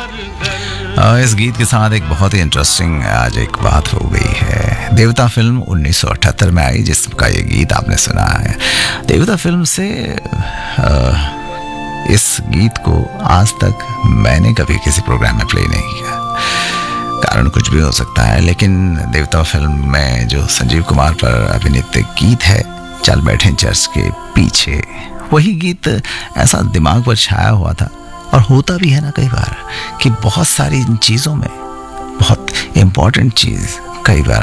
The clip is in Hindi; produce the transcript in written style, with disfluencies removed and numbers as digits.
इस गीत के साथ एक बहुत ही इंटरेस्टिंग आज एक बात हो गई है। देवता फिल्म 1978 में आई जिसका ये गीत आपने सुना है। देवता फिल्म से इस गीत को आज तक मैंने कभी किसी प्रोग्राम में प्ले नहीं किया। कारण कुछ भी हो सकता है, लेकिन देवता फिल्म में जो संजीव कुमार पर अभिनीत गीत है चल बैठे चर्च के पीछे, वही गीत ऐसा दिमाग पर छाया हुआ था। और होता भी है ना कई बार कि बहुत सारी चीज़ों में बहुत इम्पोर्टेंट चीज़ कई बार